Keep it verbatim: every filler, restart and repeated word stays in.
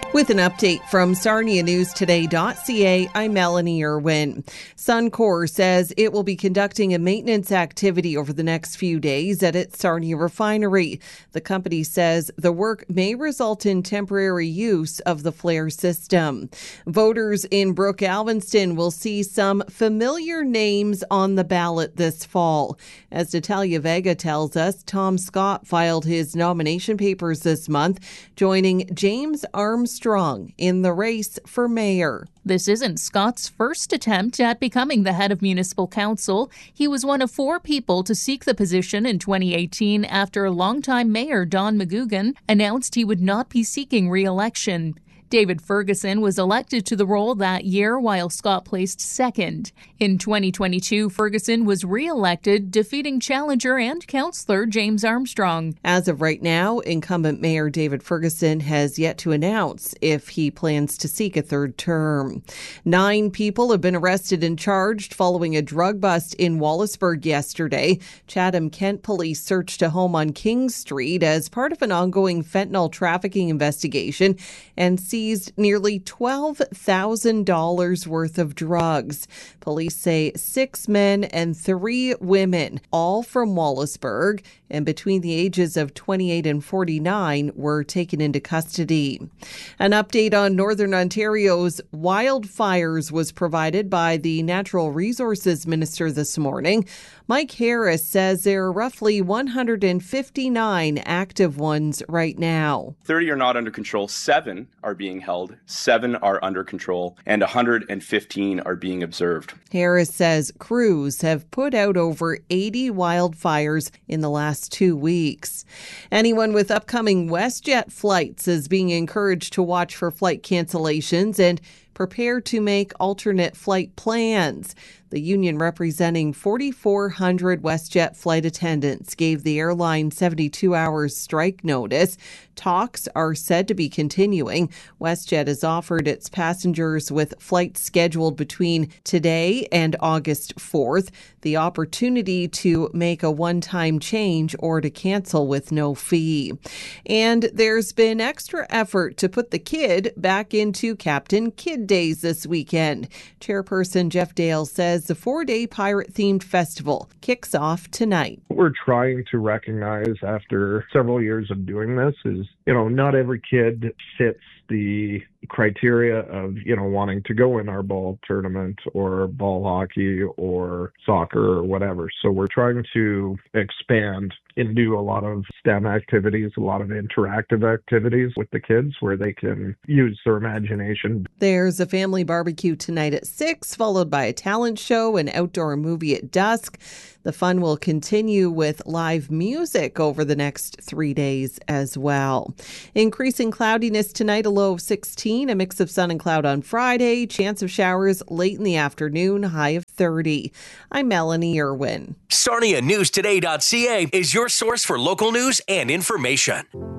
With an update from Sarnia News Today dot C A, I'm Melanie Irwin. Suncor says it will be conducting a maintenance activity over the next few days at its Sarnia refinery. The company says the work may result in temporary use of the flare system. Voters in Brook Alvinston will see some familiar names on the ballot this fall. As Natalia Vega tells us, Tom Scott filed his nomination papers this month, joining James Armstrong in the race for mayor. This isn't Scott's first attempt at becoming the head of municipal council. He was one of four people to seek the position in twenty eighteen after longtime mayor Don McGugan announced he would not be seeking re-election. David Ferguson was elected to the role that year while Scott placed second. In twenty twenty-two, Ferguson was re-elected, defeating challenger and councillor James Armstrong. As of right now, incumbent Mayor David Ferguson has yet to announce if he plans to seek a third term. Nine people have been arrested and charged following a drug bust in Wallaceburg yesterday. Chatham-Kent police searched a home on King Street as part of an ongoing fentanyl trafficking investigation and seized nearly twelve thousand dollars worth of drugs. Police say six men and three women, all from Wallaceburg, and between the ages of twenty-eight and forty-nine, were taken into custody. An update on Northern Ontario's wildfires was provided by the Natural Resources Minister this morning. Mike Harris says there are roughly one hundred fifty-nine active ones right now. thirty are not under control, seven are being held, seven are under control, and one hundred fifteen are being observed. Harris says crews have put out over eighty wildfires in the last two weeks. Anyone with upcoming WestJet flights is being encouraged to watch for flight cancellations and prepare to make alternate flight plans. The union representing forty-four hundred WestJet flight attendants gave the airline seventy-two hours strike notice. Talks are said to be continuing. WestJet has offered its passengers with flights scheduled between today and August fourth the opportunity to make a one-time change or to cancel with no fee. And there's been extra effort to put the kid back into Captain Kidd Days this weekend. Chairperson Jeff Dale says the four-day pirate-themed festival kicks off tonight. What we're trying to recognize after several years of doing this is, you know, not every kid fits the criteria of, you know, wanting to go in our ball tournament or ball hockey or soccer or whatever. So we're trying to expand and do a lot of STEM activities, a lot of interactive activities with the kids where they can use their imagination. There's a family barbecue tonight at six, followed by a talent show and outdoor movie at dusk. The fun will continue with live music over the next three days as well. Increasing cloudiness tonight, a low of sixteen, a mix of sun and cloud on Friday, chance of showers late in the afternoon, high of thirty. I'm Melanie Irwin. Sarnia News Today dot C A is your source for local news and information.